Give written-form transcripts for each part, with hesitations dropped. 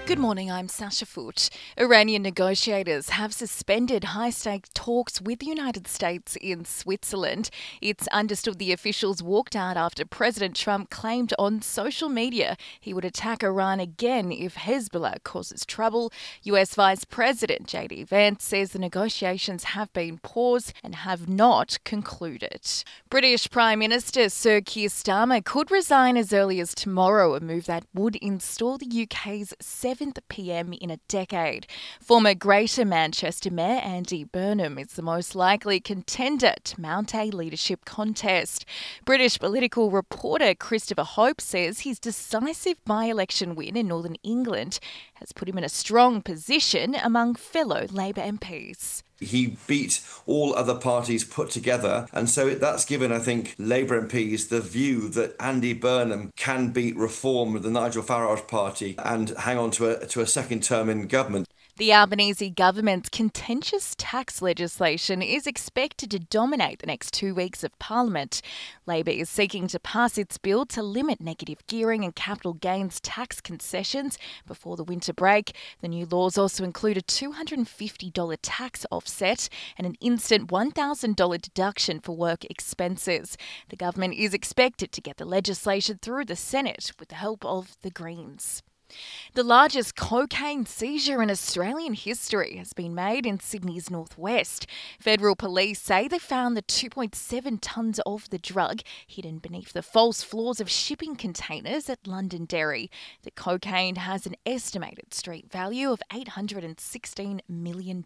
Good morning, I'm Sasha Foote. Iranian negotiators have suspended high-stakes talks with the United States in Switzerland. It's understood the officials walked out after President Trump claimed on social media he would attack Iran again if Hezbollah causes trouble. US Vice President J.D. Vance says the negotiations have been paused and have not concluded. British Prime Minister Sir Keir Starmer could resign as early as tomorrow, a move that would install the UK's 7th PM in a decade. Former Greater Manchester Mayor Andy Burnham is the most likely contender to mount a leadership contest. British political reporter Christopher Hope says his decisive by-election win in Northern England has put him in a strong position among fellow Labour MPs. He beat all other parties put together, and so that's given, I think, Labour MPs the view that Andy Burnham can beat Reform, the Nigel Farage party, and hang on to a second term in government. The Albanese government's contentious tax legislation is expected to dominate the next 2 weeks of Parliament. Labor is seeking to pass its bill to limit negative gearing and capital gains tax concessions before the winter break. The new laws also include a $250 tax offset and an instant $1,000 deduction for work expenses. The government is expected to get the legislation through the Senate with the help of the Greens. The largest cocaine seizure in Australian history has been made in Sydney's northwest. Federal police say they found the 2.7 tonnes of the drug hidden beneath the false floors of shipping containers at Londonderry. The cocaine has an estimated street value of $816 million.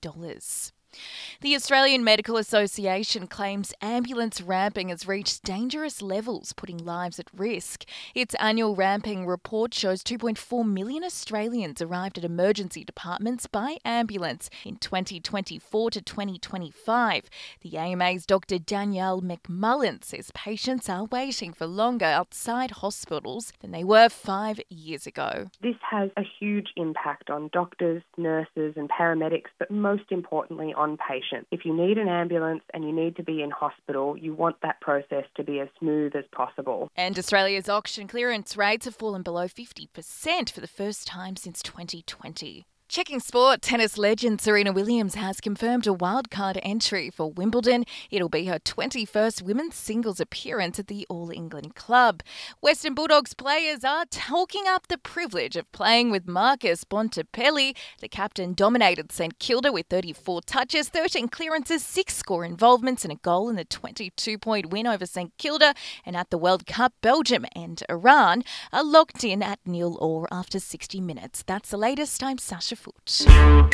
The Australian Medical Association claims ambulance ramping has reached dangerous levels, putting lives at risk. Its annual ramping report shows 2.4 million Australians arrived at emergency departments by ambulance in 2024 to 2025. The AMA's Dr. Danielle McMullen says patients are waiting for longer outside hospitals than they were 5 years ago. This has a huge impact on doctors, nurses and paramedics, but most importantly on patients. If you need an ambulance and you need to be in hospital, you want that process to be as smooth as possible. And Australia's auction clearance rates have fallen below 50% for the first time since 2020. Checking sport, tennis legend Serena Williams has confirmed a wildcard entry for Wimbledon. It'll be her 21st women's singles appearance at the All England Club. Western Bulldogs players are talking up the privilege of playing with Marcus Bontempelli. The captain dominated St Kilda with 34 touches, 13 clearances, 6 score involvements and a goal in the 22-point win over St Kilda. And at the World Cup, Belgium and Iran are locked in at 0-0 after 60 minutes. That's the latest. I'm Sasha Foote.